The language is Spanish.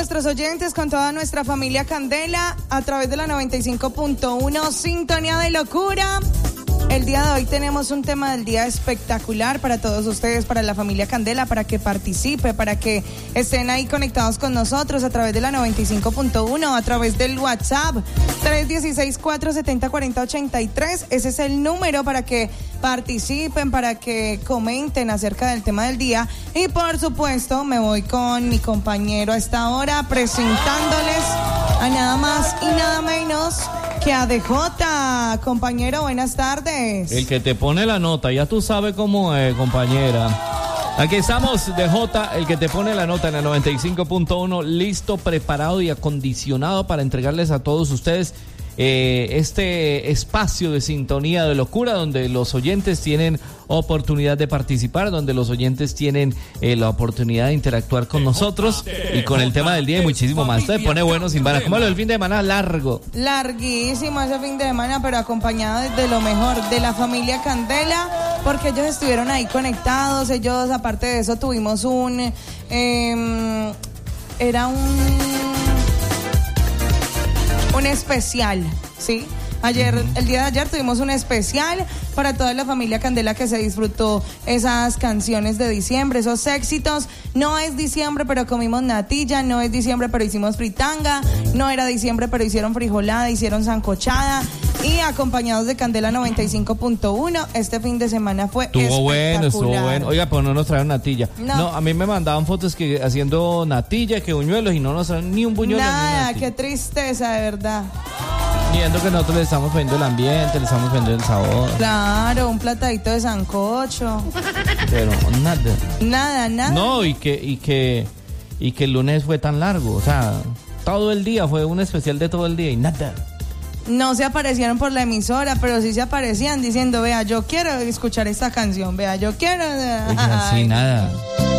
nuestros oyentes, con toda nuestra familia Candela, a través de la 95.1 Sintonía de Locura. El día de hoy tenemos un tema del día espectacular para todos ustedes, para la familia Candela, para que participe, para que estén ahí conectados con nosotros a través de la 95.1, a través del WhatsApp 316-470-4083. Ese es el número para que participen, para que comenten acerca del tema del día. Y por supuesto me voy con mi compañero a esta hora presentándoles a nada más y nada menos que a DJ. Compañero, buenas tardes. El que te pone la nota, ya tú sabes cómo es, compañera. Aquí estamos, DJ, el que te pone la nota en la 95.1, listo, preparado y acondicionado para entregarles a todos ustedes este espacio de sintonía de locura, donde los oyentes tienen oportunidad de participar, donde los oyentes tienen la oportunidad de interactuar con nosotros y con el tema del día y muchísimo más. Esto se pone bueno sin varas. ¿Cómo lo del fin de semana? Largo. Larguísimo ese fin de semana, pero acompañado de lo mejor de la familia Candela, porque ellos estuvieron ahí conectados. Ellos, aparte de eso, tuvimos un especial, ¿sí? El día de ayer tuvimos un especial para toda la familia Candela, que se disfrutó esas canciones de diciembre, esos éxitos. No es diciembre, pero comimos natilla. No es diciembre, pero hicimos fritanga. No era diciembre, pero hicieron frijolada, hicieron sancochada. Y acompañados de Candela 95.1, este fin de semana fue espectacular. Estuvo bueno. Oiga, pues no nos trajeron natilla. No, a mí me mandaban fotos que haciendo natilla, que buñuelos, y no nos trajeron ni un buñuelo. Nada, qué tristeza, de verdad. Viendo que nosotros le estamos poniendo el ambiente, le estamos poniendo el sabor. Claro, un platadito de sancocho. Pero nada. Nada. No, y que el lunes fue tan largo, o sea, todo el día fue un especial de todo el día y nada. No se aparecieron por la emisora, pero sí se aparecían diciendo, vea, yo quiero escuchar esta canción, vea, yo quiero. Oiga, sí, nada.